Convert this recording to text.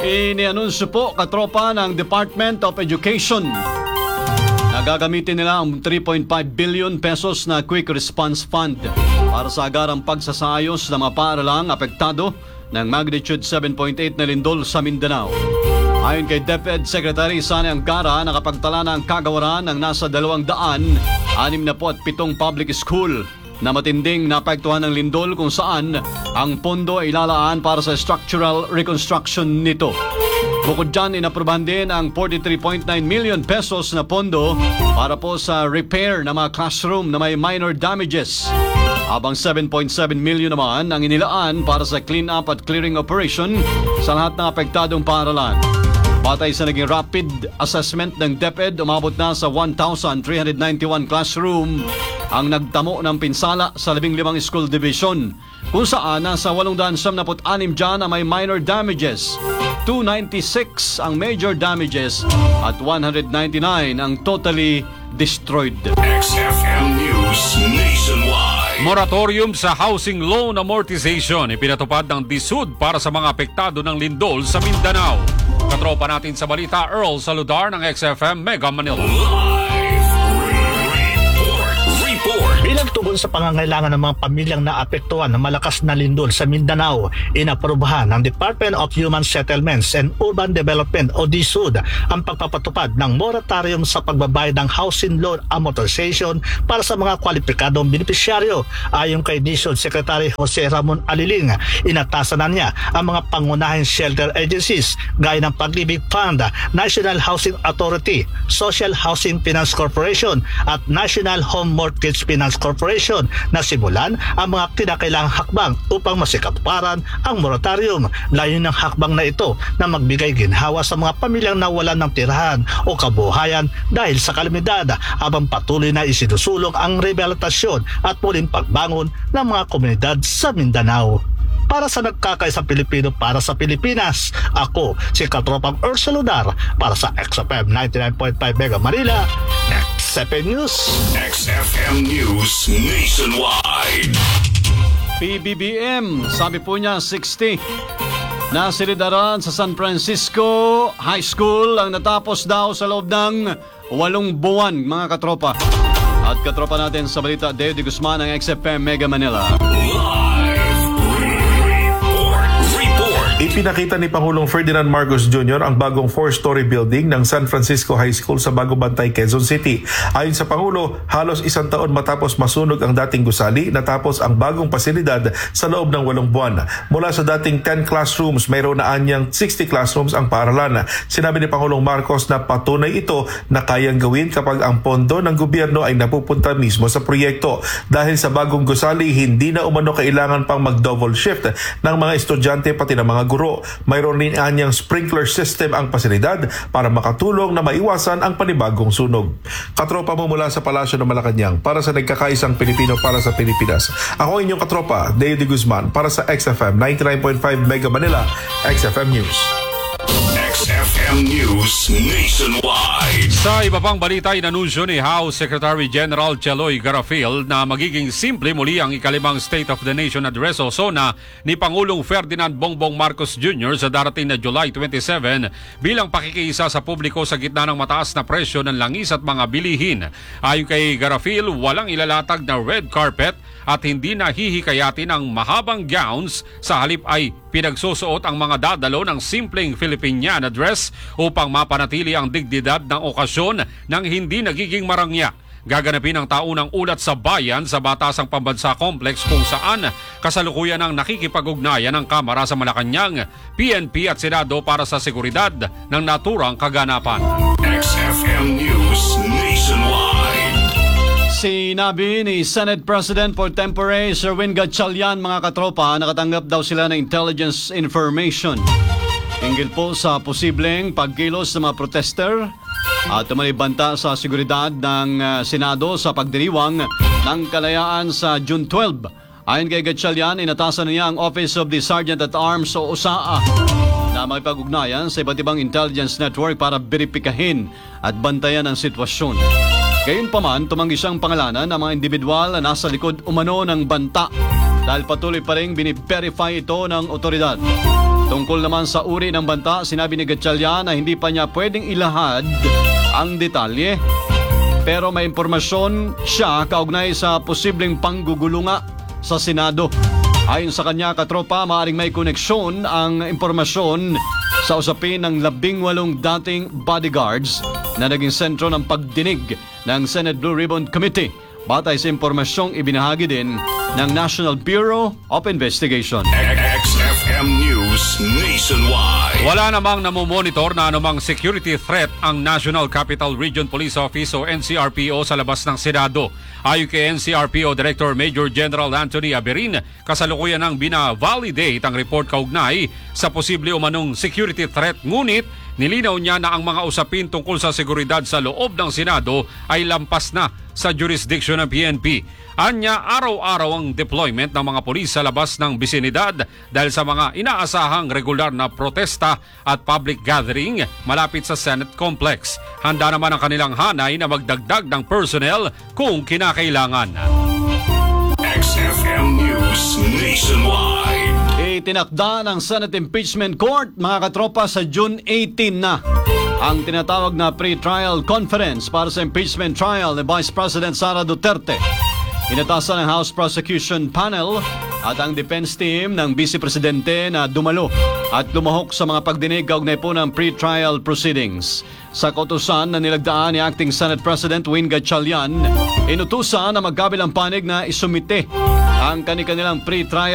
Inianunsyo po katropa ng Department of Education na gagamitin nila ang 3.5 billion pesos na Quick Response Fund para sa agarang pagsasayos ng mga paaralang apektado ng magnitude 7.8 na lindol sa Mindanao. Ayon kay DepEd Secretary Sani Angara, nakapagtala na ang kagawaran ng nasa 267 public school na matinding naapektuhan ng lindol kung saan ang pondo ay ilalaan para sa structural reconstruction nito. Bukod dyan, inaprubahan din ang 43.9 million pesos na pondo para po sa repair ng mga classroom na may minor damages. Habang 7.7 million naman ang inilaan para sa clean-up at clearing operation sa lahat ng apektadong paaralan. Batay sa naging rapid assessment ng DepEd, umabot na sa 1,391 classroom ang nagtamo ng pinsala sa 15 school division, kung saan nasa 876 dyan na may minor damages, 296 ang major damages at 199 ang totally destroyed. XFM News Nationwide. Moratorium sa housing loan amortization ipinatupad ng DSUD para sa mga apektado ng lindol sa Mindanao. Katropa natin sa balita, Earl Saludar ng XFM Mega Manila. Bilang tugon sa pangangailangan ng mga pamilyang naapektuhan ng malakas na lindol sa Mindanao, inaprubahan ng Department of Human Settlements and Urban Development o DSUD ang pagpapatupad ng moratorium sa pagbabayad ng housing loan amortization para sa mga kwalipikadong benepisyaryo. Ayon kay DSUD Secretary Jose Ramon Aliling, inatasan na niya ang mga pangunahing shelter agencies gaya ng Pag-ibig Fund, National Housing Authority, Social Housing Finance Corporation at National Home Mortgage Finance Corporation na simulan ang mga kinakailangang hakbang upang masikatuparan ang moratorium. Layon ng hakbang na ito na magbigay ginhawa sa mga pamilyang nawalan ng tirahan o kabuhayan dahil sa kalamidad, habang patuloy na isinusulong ang rehabilitasyon at muling pagbangon ng mga komunidad sa Mindanao. Para sa nagkakaisang Pilipino para sa Pilipinas, ako si Katropang Earl Saludar para sa XFM 99.5 Mega Manila, XFM News. XFM News Nationwide. PBBM, sabi po niya 60 na silidaran sa San Francisco High School ang natapos daw sa loob ng 8 buwan, mga katropa. At katropa natin sa balita, Deo de Guzman ng XFM Mega Manila. Ipinakita ni Pangulong Ferdinand Marcos Jr. ang bagong 4-story building ng San Francisco High School sa Bagubantay, Quezon City. Ayon sa Pangulo, halos 1 taon matapos masunog ang dating gusali, natapos ang bagong pasilidad sa loob ng 8 buwan. Mula sa dating 10 classrooms, mayroon na anyang 60 classrooms ang paaralan. Sinabi ni Pangulong Marcos na patunay ito na kayang gawin kapag ang pondo ng gobyerno ay napupunta mismo sa proyekto. Dahil sa bagong gusali, hindi na umano kailangan pang mag-double shift ng mga estudyante pati ng mga guro. Mayroon rin anyang sprinkler system ang pasilidad para makatulong na maiwasan ang panibagong sunog. Katropa mo mula sa Palasyo ng Malacanang para sa nagkakaisang Pilipino para sa Pilipinas. Ako inyong katropa, Deo de Guzman para sa XFM 99.5 Mega Manila, XFM News. XFM News Nationwide. Sa iba pang balita, inanunsyo ni House Secretary General Cheloy Garafil na magiging simple muli ang ikalimang State of the Nation Address o SONA ni Pangulong Ferdinand Bongbong Marcos Jr. sa darating na July 27 bilang pakikiisa sa publiko sa gitna ng mataas na presyo ng langis at mga bilihin. Ayon kay Garafil, walang ilalatag na red carpet at hindi na hihikayatin ang mahabang gowns, sa halip ay pinagsusuot ang mga dadalo ng simpleng Filipinian address upang mapanatili ang dignidad ng okasyon nang hindi nagiging marangya. Gaganapin ang taunang ulat sa bayan sa Batasang Pambansa Complex kung saan kasalukuyan ang nakikipag-ugnayan ng Kamara sa Malacanang, PNP at Senado para sa seguridad ng naturang kaganapan. XFM News Nationwide. Sinabi ni Senate President pro tempore Sherwin Gatchalian, mga katropa, nakatanggap daw sila ng intelligence information hinggil po sa posibleng pagkilos ng mga protester at tumalibanta sa seguridad ng Senado sa pagdiriwang ng kalayaan sa June 12. Ayon kay Gatchalian, inatasan niya ang Office of the Sergeant at Arms o OSAA na makipag-ugnayan sa iba't ibang intelligence network para beripikahin at bantayan ang sitwasyon. Gayunpaman, tumanggi siyang pangalanan ng mga individual na nasa likod umano ng banta dahil patuloy pa rin biniverify ito ng otoridad. Tungkol naman sa uri ng banta, sinabi ni Gatchalian na hindi pa niya pwedeng ilahad ang detalye. Pero may impormasyon siya kaugnay sa posibleng panggugulunga sa Senado. Ayon sa kanya, katropa, maaaring may koneksyon ang impormasyon sa usapin ng 18 dating bodyguards na naging sentro ng pagdinig ng Senate Blue Ribbon Committee. Batay sa impormasyong ibinahagi din ng National Bureau of Investigation. XFM News Nationwide. Wala namang namomonitor na anumang security threat ang National Capital Region Police Office o NCRPO sa labas ng Senado. Ayon kay NCRPO Director Major General Anthony Aberin, kasalukuyan ng bina-validate ang report kaugnay sa posible umanong security threat, ngunit nilinaw niya na ang mga usapin tungkol sa seguridad sa loob ng Senado ay lampas na sa jurisdiction ng PNP. Anya, araw-araw ang deployment ng mga pulis sa labas ng bisinidad dahil sa mga inaasahang regular na protesta at public gathering malapit sa Senate Complex. Handa naman ang kanilang hanay na magdagdag ng personnel kung kinakailangan. XFM News Nationwide. Itinakda ng Senate Impeachment Court, mga katropa, sa June 18 na ang tinatawag na pre-trial conference para sa impeachment trial ni Vice President Sara Duterte. Inatasan ng House Prosecution Panel at ang defense team ng Vice Presidente na dumalo at lumahok sa mga pagdinig kaugnay po ng pre-trial proceedings. Sa kautusan na nilagdaan ni Acting Senate President Win Gatchalian, inutusan na magkabilang panig na isumite ang kanilang pre-trial